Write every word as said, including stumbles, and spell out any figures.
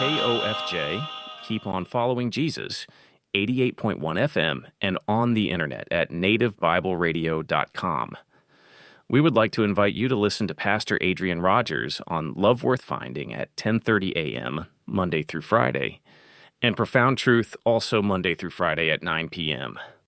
K O F J, Keep On Following Jesus, eighty-eight point one F M, and on the internet at native bible radio dot com. We would like to invite you to listen to Pastor Adrian Rogers on Love Worth Finding at ten thirty a.m., Monday through Friday, and Profound Truth also Monday through Friday at nine p.m.